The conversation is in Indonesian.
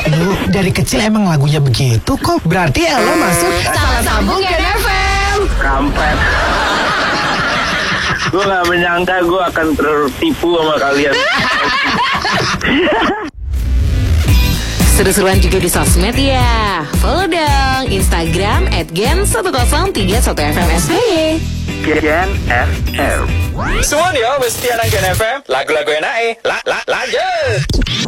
Lu dari kecil emang lagunya begitu kok. Berarti lo masuk Salah Sambung Gen FM. Kampret. Gue gak menyangka gue akan tertipu sama kalian. Seru-seruan juga di sosmed ya. Follow dong Instagram @gen1031FM SBY. Gen FM. Semua dia mesti anak Gen FM. Lagu-lagu enak lanjut.